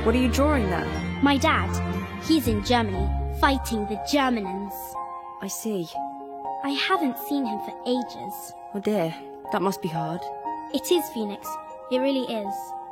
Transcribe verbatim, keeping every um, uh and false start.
What are you drawing there? My dad. He's in Germany, fighting the Germanans. I see. I haven't seen him for ages. Oh dear, that must be hard. It is, Phoenix. It really is.